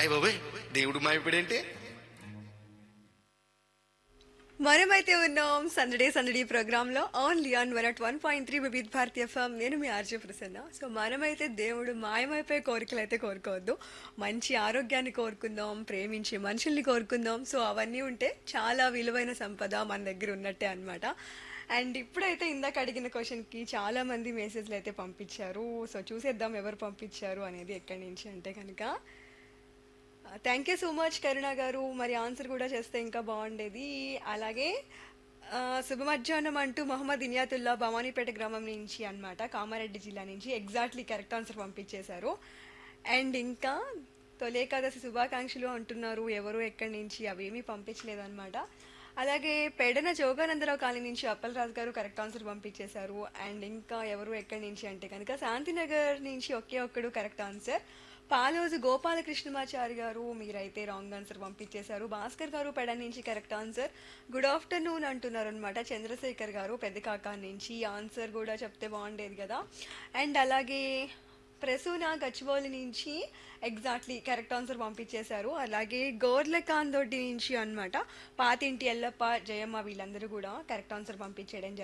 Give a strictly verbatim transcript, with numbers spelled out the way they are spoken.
అయ్య బాబోయ్, దేవుడు మాయపడేంటి? మనమైతే ఉన్నాం సందడే సందడి ప్రోగ్రామ్ లో only on one at one point three వివిధ భారతీయ ఎఫ్ఎం. నేను మీ ఆర్జే ప్రసన్న. సో మనమైతే దేవుడు మాయమైపోయే కోరికలు అయితే కోరుకోవద్దు, మంచి ఆరోగ్యాన్ని కోరుకుందాం, ప్రేమించే మనుషుల్ని కోరుకుందాం. సో అవన్నీ ఉంటే చాలా విలువైన సంపద మన దగ్గర ఉన్నట్టే అన్నమాట. అండ్ ఇప్పుడైతే ఇందాక అడిగిన క్వశ్చన్కి చాలా మంది మెసేజ్లు అయితే పంపించారు. సో చూసేద్దాం ఎవరు పంపించారు అనేది ఎక్కడి నుంచి అంటే కనుక. థ్యాంక్ యూ సో మచ్ కరుణ గారు. మరి ఆన్సర్ కూడా చేస్తే ఇంకా బాగుండేది. అలాగే ఆ, శుభ మధ్యాహ్నం అంటూ మొహమ్మద్ ఇనియాతుల్లా భవానీపేట గ్రామం నుంచి అన్నమాట, కామారెడ్డి జిల్లా నుంచి ఎగ్జాక్ట్లీ కరెక్ట్ ఆన్సర్ పంపించేశారు. అండ్ ఇంకా తొలి ఏకాదశి శుభాకాంక్షలు అంటున్నారు, ఎవరు ఎక్కడి నుంచి అవేమీ పంపించలేదన్నమాట. అలాగే పెడన జోగానందరావు కాలనీ నుంచి అప్పలరాజు గారు కరెక్ట్ ఆన్సర్ పంపించేశారు. అండ్ ఇంకా ఎవరు ఎక్కడి నుంచి అంటే కనుక శాంతినగర్ నుంచి ఒకే ఒక్కడు కరెక్ట్ ఆన్సర్. పాలోజు గోపాలకృష్ణమాచారి గారు మీరైతే రాంగ్ ఆన్సర్ పంపించేశారు. భాస్కర్ గారు పెడ నుంచి కరెక్ట్ ఆన్సర్. గుడ్ ఆఫ్టర్నూన్ అంటున్నారు అనమాట చంద్రశేఖర్ గారు పెద్దకాక నుంచి. ఆన్సర్ కూడా చెప్తే బాగుండేది కదా. అండ్ అలాగే ప్రసూన గచ్చిబౌలి నుంచి ఎగ్జాక్ట్లీ కరెక్ట్ ఆన్సర్ పంపించేశారు. అలాగే గోర్ల కాందొడ్డి నుంచి అన్నమాట పాతింటి ఎల్లప్ప జయమ్మ వీళ్ళందరూ కూడా కరెక్ట్ ఆన్సర్ పంపించేయడం